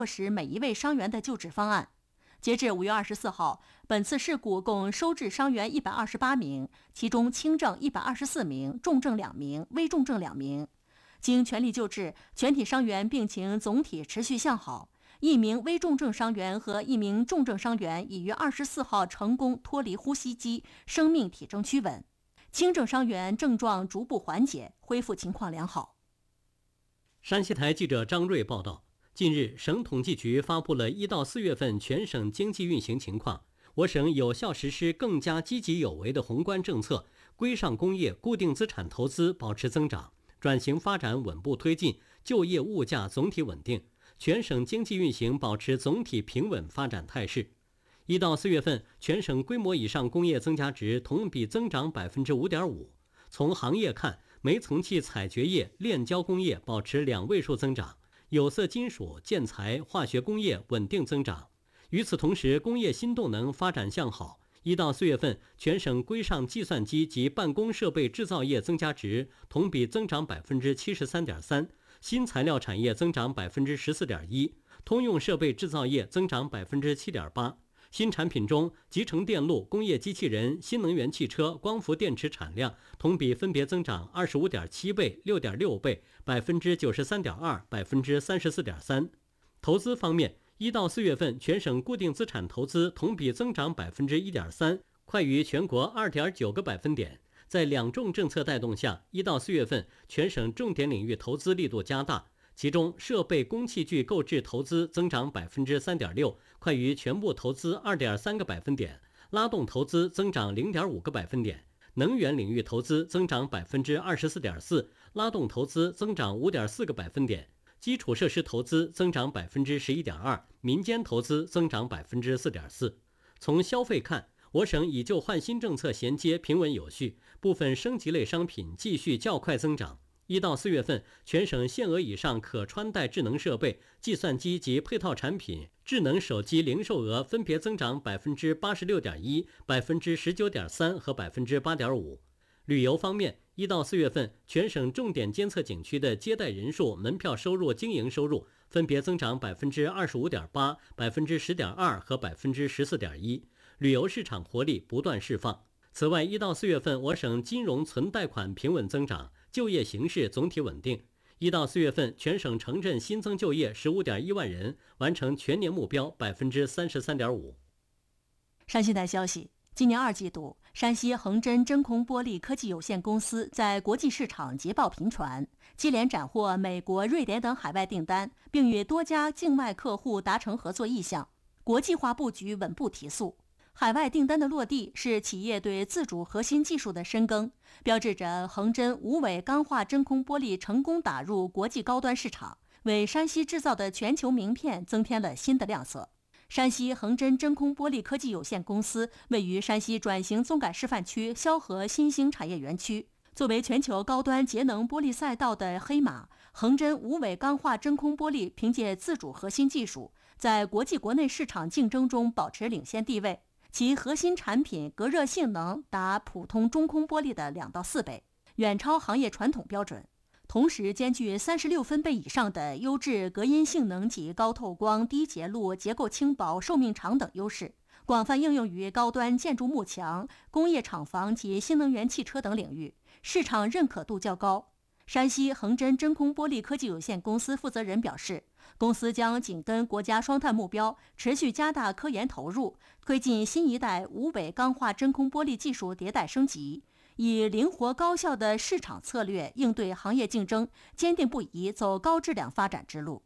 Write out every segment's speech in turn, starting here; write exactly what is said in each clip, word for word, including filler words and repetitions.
落实每一位伤员的救治方案。截至五月二十四号，本次事故共收治伤员一百二十八名，其中轻症一百二十四名，重症两名，危重症两名。经全力救治，全体伤员病情总体持续向好。一名危重症伤员和一名重症伤员已于二十四号成功脱离呼吸机，生命体征趋稳。轻症伤员症状逐步缓解，恢复情况良好。 山西台记者张瑞报道，近日，省统计局发布了一到四月份全省经济运行情况。我省有效实施更加积极有为的宏观政策，规上工业固定资产投资保持增长，转型发展稳步推进，就业物价总体稳定，全省经济运行保持总体平稳发展态势。一到四月份，全省规模以上工业增加值同比增长百分之五点五。从行业看，煤层气采掘业、炼焦工业保持两位数增长，有色金属、建材、化学工业稳定增长。与此同时，工业新动能发展向好。一到四月份，全省规上计算机及办公设备制造业增加值同比增长百分之七十三点三，新材料产业增长百分之十四点一，通用设备制造业增长百分之七点八。新产品中，集成电路、工业机器人、新能源汽车、光伏电池产量同比分别增长二十五点七倍、六点六倍、百分之九十三点二、百分之三十四点三。投资方面，一到四月份，全省固定资产投资同比增长百分之一点三，快于全国二点九个百分点。在两重政策带动下，一到四月份，全省重点领域投资力度加大。其中，设备工器具购置投资增长百分之三点六，快于全部投资二点三个百分点；拉动投资增长零点五个百分点；能源领域投资增长百分之二十四点四，拉动投资增长五点四个百分点；基础设施投资增长百分之十一点二，民间投资增长百分之四点四。从消费看，我省以旧换新政策衔接平稳有序，部分升级类商品继续较快增长。一到四月份，全省限额以上可穿戴智能设备、计算机及配套产品、智能手机零售额分别增长百分之八十六点一、百分之十九点三和百分之八点五。旅游方面，一到四月份，全省重点监测景区的接待人数、门票收入、经营收入分别增长百分之二十五点八、百分之十点二和百分之十四点一，旅游市场活力不断释放。此外，一到四月份，我省金融存贷款平稳增长，就业形势总体稳定。一到四月份，全省城镇新增就业十五点一万人，完成全年目标百分之三十三点五。 山西台消息，今年二季度，山西恒臻真空玻璃科技有限公司在国际市场捷报频传，接连斩获美国、瑞典等海外订单，并与多家境外客户达成合作意向，国际化布局稳步提速。海外订单的落地是企业对自主核心技术的深耕，标志着恒臻无尾钢化真空玻璃成功打入国际高端市场，为山西制造的全球名片增添了新的亮色。山西恒臻真空玻璃科技有限公司位于山西转型综改示范区萧河新兴产业园区，作为全球高端节能玻璃赛道的黑马，恒臻无尾钢化真空玻璃凭借自主核心技术，在国际国内市场竞争中保持领先地位。其核心产品隔热性能达普通中空玻璃的两到四倍，远超行业传统标准，同时兼具三十六分贝以上的优质隔音性能及高透光、低结露、结构轻薄、寿命长等优势，广泛应用于高端建筑幕墙、工业厂房及新能源汽车等领域，市场认可度较高。山西恒臻真空玻璃科技有限公司负责人表示，公司将紧跟国家双碳目标，持续加大科研投入，推进新一代无尾钢化真空玻璃技术迭代升级，以灵活高效的市场策略应对行业竞争，坚定不移走高质量发展之路。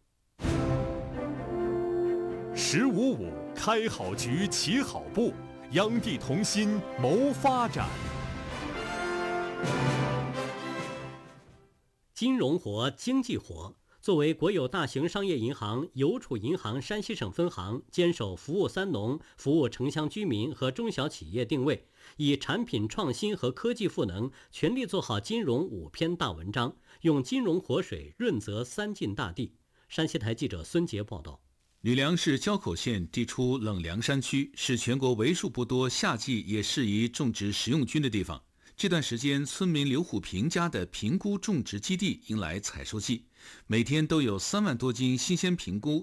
十五五开好局，起好步，央地同心谋发展。 金融活，经济活。作为国有大型商业银行邮储银行山西省分行，坚守服务三农、服务城乡居民和中小企业定位，以产品创新和科技赋能，全力做好金融五篇大文章，用金融活水润泽三晋大地。山西台记者孙杰报道。 吕梁市交口县地处冷凉山区，是全国为数不多夏季也适宜种植食用菌的地方。这段时间，村民刘虎平家的平菇种植基地迎来采收季，每天都有三万多斤新鲜平菇